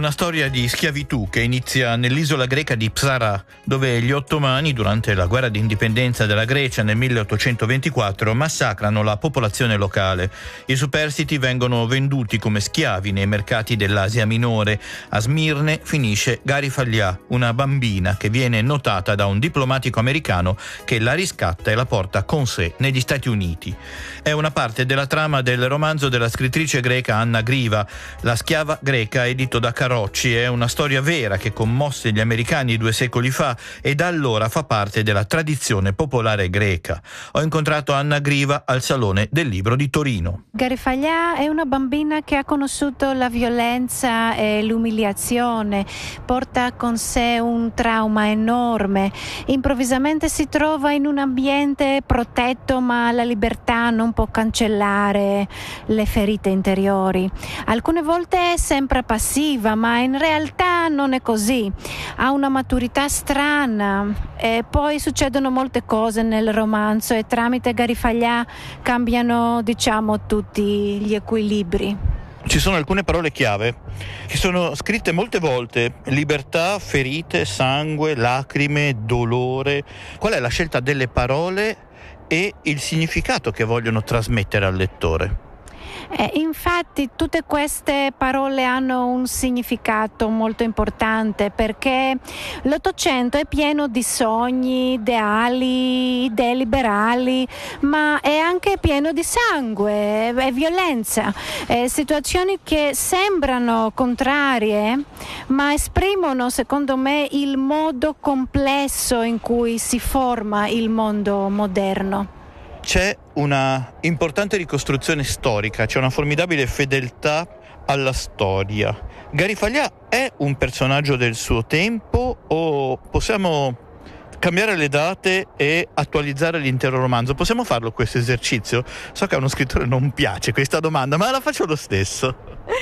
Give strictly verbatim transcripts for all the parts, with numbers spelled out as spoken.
Una storia di schiavitù che inizia nell'isola greca di Psara, dove gli ottomani, durante la guerra di indipendenza della Grecia nel milleottocentoventiquattro, massacrano la popolazione locale. I superstiti vengono venduti come schiavi nei mercati dell'Asia minore. A Smirne finisce Gari Fayya, una bambina che viene notata da un diplomatico americano che la riscatta e la porta con sé negli Stati Uniti. È una parte della trama del romanzo della scrittrice greca Anna Griva, La schiava greca, edito da Carocci. È una storia vera che commosse gli americani due secoli fa e da allora fa parte della tradizione popolare greca. Ho incontrato Anna Griva al Salone del Libro di Torino. Gari Fayya è una bambina che ha conosciuto la violenza e l'umiliazione, porta con sé un trauma enorme, improvvisamente si trova in un ambiente protetto, ma la libertà non può cancellare le ferite interiori. Alcune volte sembra passiva, ma in realtà non è così. Ha una maturità strana e poi succedono molte cose nel romanzo e tramite Gari Fayya cambiano, diciamo, tutti gli equilibri. Ci sono alcune parole chiave che sono scritte molte volte: libertà, ferite, sangue, lacrime, dolore. Qual è la scelta delle parole e il significato che vogliono trasmettere al lettore? Eh, infatti tutte queste parole hanno un significato molto importante, perché l'Ottocento è pieno di sogni, ideali, idee liberali, ma è anche pieno di sangue e violenza, eh, situazioni che sembrano contrarie, ma esprimono, secondo me, il modo complesso in cui si forma il mondo moderno. C'è una importante ricostruzione storica, c'è una formidabile fedeltà alla storia. Gari Fayya è un personaggio del suo tempo o possiamo cambiare le date e attualizzare l'intero romanzo? Possiamo farlo questo esercizio? So che a uno scrittore non piace questa domanda, ma la faccio lo stesso.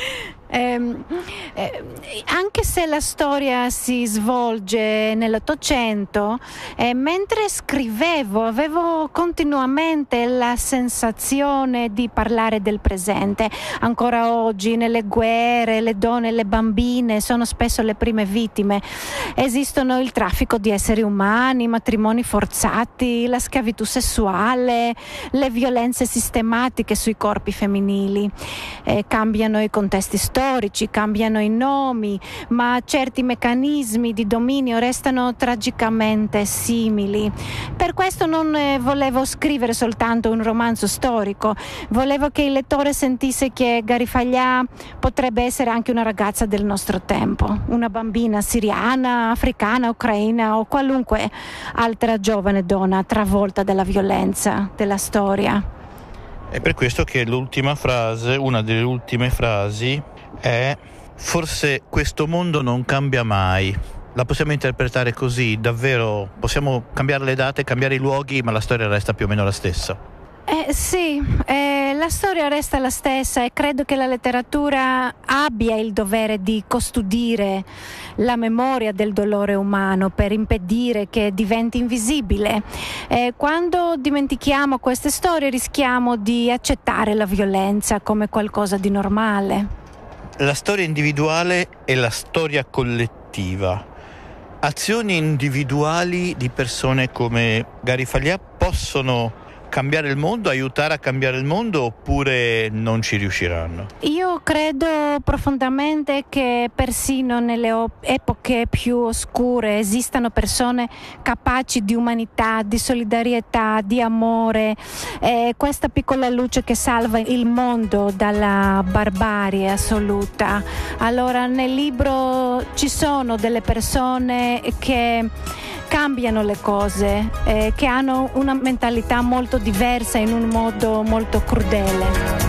Eh, eh, anche se la storia si svolge nell'Ottocento, eh, mentre scrivevo avevo continuamente la sensazione di parlare del presente. Ancora oggi nelle guerre le donne e le bambine sono spesso le prime vittime. Esistono il traffico di esseri umani, i matrimoni forzati, la schiavitù sessuale, le violenze sistematiche sui corpi femminili. Eh, cambiano i contesti storici, storici, cambiano i nomi, ma certi meccanismi di dominio restano tragicamente simili. Per questo non eh, volevo scrivere soltanto un romanzo storico, volevo che il lettore sentisse che Gari Fayya potrebbe essere anche una ragazza del nostro tempo, una bambina siriana, africana, ucraina o qualunque altra giovane donna travolta dalla violenza della storia. È per questo che l'ultima frase, una delle ultime frasi, è: forse questo mondo non cambia mai. La possiamo interpretare così, davvero? Possiamo cambiare le date, cambiare i luoghi, ma la storia resta più o meno la stessa? Eh, sì, eh, la storia resta la stessa e credo che la letteratura abbia il dovere di custodire la memoria del dolore umano per impedire che diventi invisibile. Eh, quando dimentichiamo queste storie rischiamo di accettare la violenza come qualcosa di normale. La storia individuale e la storia collettiva. Azioni individuali di persone come Gari Fayya possono cambiare il mondo, aiutare a cambiare il mondo, oppure non ci riusciranno? Io credo profondamente che persino nelle op- epoche più oscure esistano persone capaci di umanità, di solidarietà, di amore, eh, questa piccola luce che salva il mondo dalla barbarie assoluta. Allora nel libro ci sono delle persone che cambiano le cose, eh, che hanno una mentalità molto diversa in un modo molto crudele.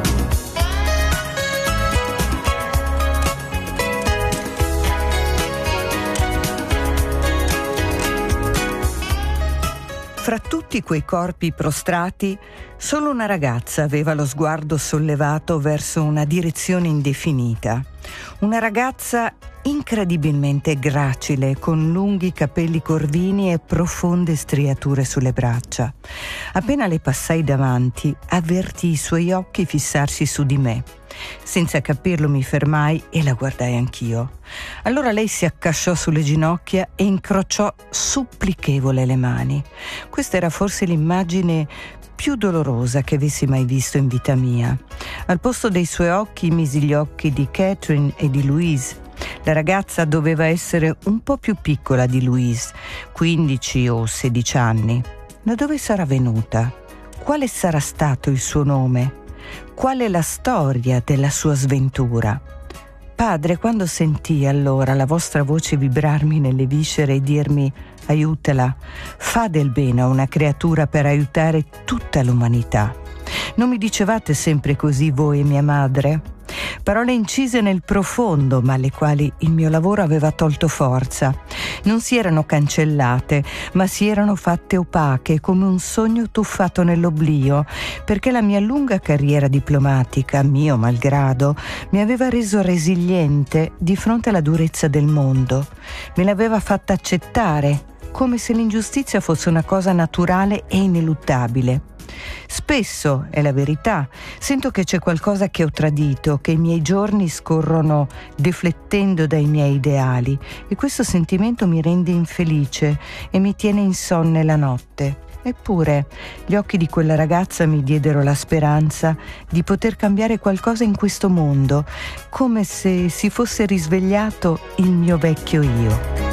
Fra tutti quei corpi prostrati, solo una ragazza aveva lo sguardo sollevato verso una direzione indefinita. Una ragazza incredibilmente gracile, con lunghi capelli corvini e profonde striature sulle braccia. Appena le passai davanti, avvertii i suoi occhi fissarsi su di me. Senza capirlo mi fermai e la guardai anch'io. Allora lei si accasciò sulle ginocchia e incrociò supplichevole le mani. Questa era forse l'immagine più dolorosa che avessi mai visto in vita mia. Al posto dei suoi occhi misi gli occhi di Catherine e di Louise. La ragazza doveva essere un po' più piccola di Louise, quindici o sedici anni. Da dove sarà venuta? Quale sarà stato il suo nome? Qual è la storia della sua sventura? Padre, quando sentii allora la vostra voce vibrarmi nelle viscere e dirmi aiutala, fa del bene a una creatura per aiutare tutta l'umanità. Non mi dicevate sempre così voi e mia madre? Parole incise nel profondo, ma alle quali il mio lavoro aveva tolto forza. Non si erano cancellate, ma si erano fatte opache come un sogno tuffato nell'oblio, perché la mia lunga carriera diplomatica, mio malgrado, mi aveva reso resiliente di fronte alla durezza del mondo. Me l'aveva fatta accettare, come se l'ingiustizia fosse una cosa naturale e ineluttabile. Spesso, è la verità, sento che c'è qualcosa che ho tradito, che i miei giorni scorrono deflettendo dai miei ideali, e questo sentimento mi rende infelice e mi tiene insonne la notte. Eppure gli occhi di quella ragazza mi diedero la speranza di poter cambiare qualcosa in questo mondo, come se si fosse risvegliato il mio vecchio io.